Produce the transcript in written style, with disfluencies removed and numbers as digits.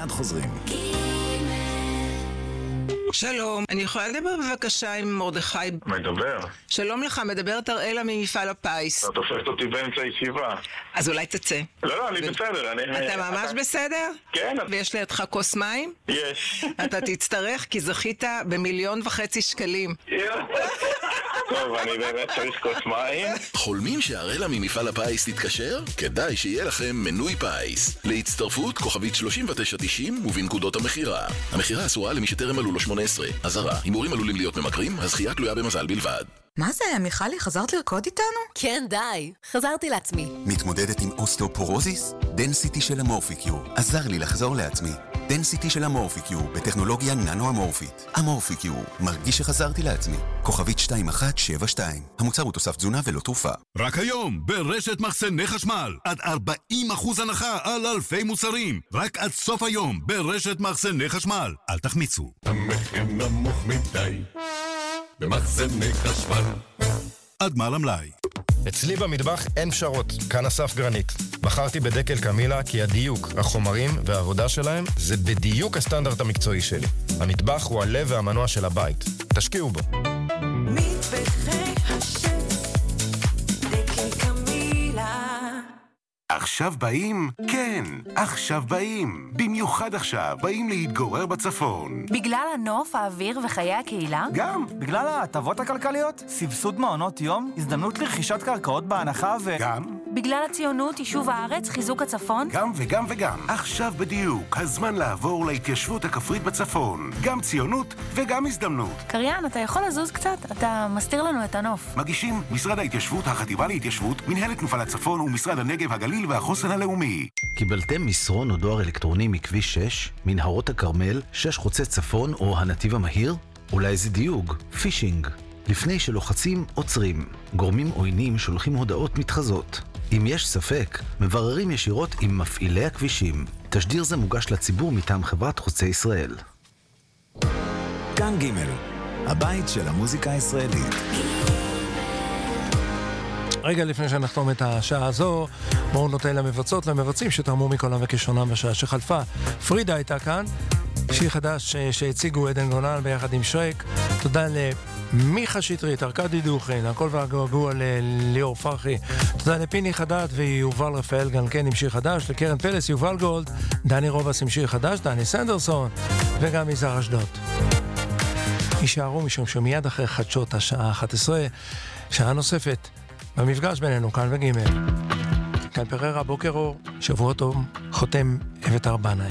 מיד חוזרים. שלום, אני יכולה לדבר בבקשה עם מרדכי? מדבר. שלום לך, מדברת אראלה ממפעל הפיס. את הופכת אותי באמצע ישיבה. אז אולי תצא. לא, אני בסדר. אתה ממש בסדר? כן. ויש לידך כוס מים? יש. אתה תצטרך כי זכית ב1.5 שקלים. טוב, אני באמת צריך כוס מים. חולמים שהראלה ממפעל הפיס תתקשר? כדאי שיהיה לכם מנוי פיס. להצטרפות כוכבית 3990 ובנקודות המחירה. המחירה אסורה למי שטרם מלאו לו 18. אזהרה, הימורים עלולים להיות ממכרים, הזכייה תלויה במזל בלבד. מה זה, מיכלי, חזרת לרקוד איתנו? כן, די. חזרתי לעצמי. מתמודדת עם אוסטאופורוזיס? דנסיטי של אמורפיקיו עזר לי לחזור לעצמי. דנסיטי של אמורפיקיו בטכנולוגיה ננו-אמורפית. אמורפיקיו, מרגיש שחזרתי לעצמי. כוכבית 2172. המוצר הוא תוסף תזונה ולא תרופה. רק היום, ברשת מחסני חשמל, עד 40% הנחה על אלפי מוצרים. רק עד סוף היום, ברשת מחסני חשמל. אל תחמיצו. המחיר נמוך מדי במחסני חשמל. אדמה למלאי. אצלי במטבח אין פשרות, כאן אסף גרנית. בחרתי בדקל קמילה כי הדיוק, החומרים והעבודה שלהם זה בדיוק הסטנדרט המקצועי שלי. המטבח הוא הלב והמנוע של הבית. תשקיעו בו. מטבחי השם, דקל קמילה. עכשיו באים? כן, עכשיו באים. במיוחד עכשיו, באים להתגורר בצפון. בגלל הנוף, האוויר וחיי הקהילה? גם, בגלל ההטבות הכלכליות, סבסוד מעונות יום, הזדמנות לרכישת קרקעות בהנחה גם? בגלל הציונות, יישוב הארץ, חיזוק הצפון? גם וגם וגם. עכשיו בדיוק, הזמן לעבור להתיישבות הכפרית בצפון. גם ציונות וגם הזדמנות. קריין, אתה יכול לזוז קצת? אתה מסתיר לנו את הנוף. מגישים משרד ההתיישבות, החטיבה להתיישבות, מנהלת תנופה לצפון ומשרד הנגב, הגליל והחוסן הלאומי. קיבלתם מסרון או דואר אלקטרוני מכביש 6, מנהרות הכרמל, 6 חוצה צפון או הנתיב המהיר? אולי זה דיוג, פישינג. לפני שלוחצים, עוצרים. גורמים עוינים שולחים הודעות מתחזות. אם יש ספק, מבררים ישירות עם מפעילי הכבישים. תשדיר זה מוגש לציבור מטעם חברת חוצה ישראל. כאן ג' הבית של המוזיקה הישראלית. רגע לפני שנחתום את השעה הזו, בואו נותן למבצעים שתרמו מקולם וכשונם בשעה שחלפה. פרידה הייתה כאן, שיר חדש שהציגו עדן גונן ביחד עם שרק. תודה למיכה שטרית, ארקדי דוכן, הכל והגעגוע לליאור פרחי. תודה לפיני חדד ויובל רפאל גם כן עם שיר חדש, לקרן פלס, יובל גולד, דני רובס עם שיר חדש, דני סנדרסון וגם מזר אשדוד. יישארו משום שמיד אחרי חדשות השעה 11, שעה נוספת במפגש בינינו כאן וגימל. כאן פררה, בוקר אור, שבוע טוב, חותם אבטר בנאי.